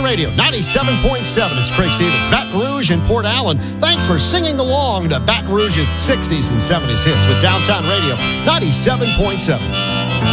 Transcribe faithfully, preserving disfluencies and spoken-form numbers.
Radio, ninety-seven point seven. It's Craig Stevens, Baton Rouge and Port Allen. Thanks for singing along to Baton Rouge's sixties and seventies hits with Downtown Radio, ninety-seven point seven.